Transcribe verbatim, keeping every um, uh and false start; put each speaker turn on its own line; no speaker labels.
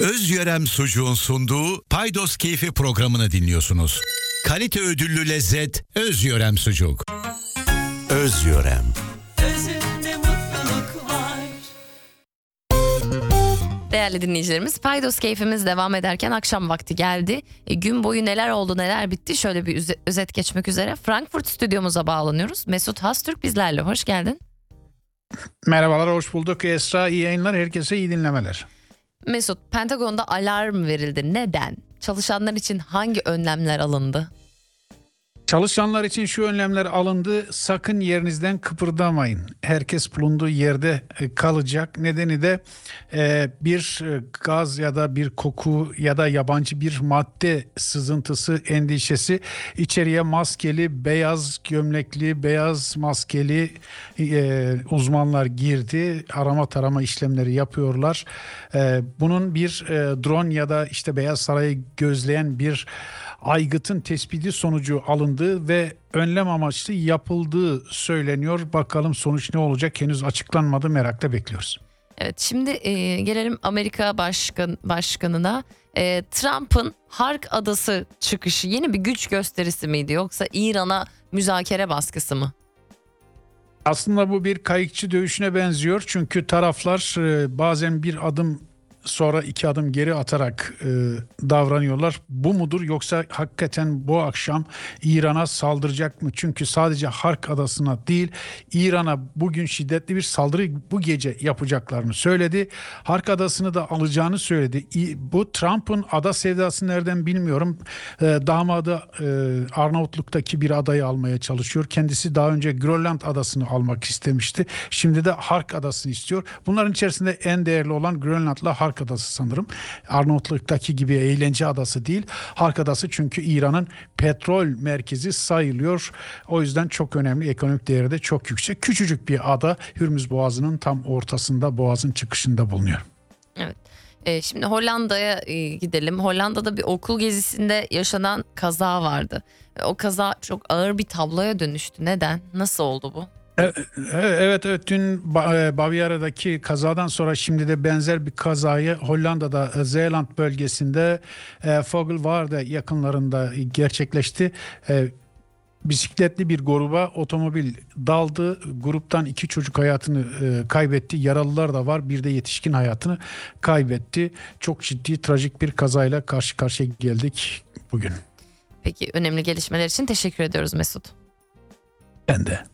Özyörem Sucuğun sunduğu Paydos Keyfi programını dinliyorsunuz. Kalite ödüllü lezzet Özyörem Sucuk. Özyörem.
Özünde mutluluk var.
Değerli dinleyicilerimiz, Paydos Keyfimiz devam ederken akşam vakti geldi. E, gün boyu neler oldu neler bitti şöyle bir üze- özet geçmek üzere Frankfurt stüdyomuza bağlanıyoruz. Mesut Hastürk bizlerle, hoş geldin.
Merhabalar, hoş bulduk Esra. İyi yayınlar, herkese iyi dinlemeler.
Mesut, Pentagon'da alarm verildi. Neden? Çalışanlar için hangi önlemler alındı?
Çalışanlar için şu önlemler alındı. Sakın yerinizden kıpırdamayın. Herkes bulunduğu yerde kalacak. Nedeni de e, bir gaz ya da bir koku ya da yabancı bir madde sızıntısı endişesi. İçeriye maskeli, beyaz gömlekli, beyaz maskeli e, uzmanlar girdi. Arama tarama işlemleri yapıyorlar. E, bunun bir e, drone ya da işte Beyaz Saray'ı gözleyen bir aygıtın tespiti sonucu alındığı ve önlem amaçlı yapıldığı söyleniyor. Bakalım sonuç ne olacak, henüz açıklanmadı, merakla bekliyoruz.
Evet, şimdi e, gelelim Amerika Başkan, Başkanı'na. E, Trump'ın Hark Adası çıkışı yeni bir güç gösterisi miydi, yoksa İran'a müzakere baskısı mı?
Aslında bu bir kayıkçı dövüşüne benziyor. Çünkü taraflar e, bazen bir adım sonra iki adım geri atarak e, davranıyorlar. Bu mudur, yoksa hakikaten bu akşam İran'a saldıracak mı? Çünkü sadece Hark Adası'na değil, İran'a bugün şiddetli bir saldırı bu gece yapacaklarını söyledi. Hark Adası'nı da alacağını söyledi. Bu Trump'ın ada sevdası nereden bilmiyorum. E, damadı e, Arnavutluk'taki bir adayı almaya çalışıyor. Kendisi daha önce Grönland Adası'nı almak istemişti. Şimdi de Hark Adası'nı istiyor. Bunların içerisinde en değerli olan Grönland'la Hark Adası sanırım. Arnavutluk'taki gibi eğlence adası değil. Hark Adası çünkü İran'ın petrol merkezi sayılıyor. O yüzden çok önemli, ekonomik değeri de çok yüksek. Küçücük bir ada, Hürmüz Boğazı'nın tam ortasında, boğazın çıkışında bulunuyor.
Evet. E, şimdi Hollanda'ya e, gidelim. Hollanda'da bir okul gezisinde yaşanan kaza vardı. E, o kaza çok ağır bir tabloya dönüştü. Neden? Nasıl oldu bu?
Evet evet dün Bavyera'daki kazadan sonra şimdi de benzer bir kazayı Hollanda'da Zeeland bölgesinde Vogelwaarde yakınlarında gerçekleşti. Bisikletli bir gruba otomobil daldı. Gruptan iki çocuk hayatını kaybetti. Yaralılar da var. Bir de yetişkin hayatını kaybetti. Çok ciddi, trajik bir kazayla karşı karşıya geldik bugün.
Peki, önemli gelişmeler için teşekkür ediyoruz Mesut.
Ben de.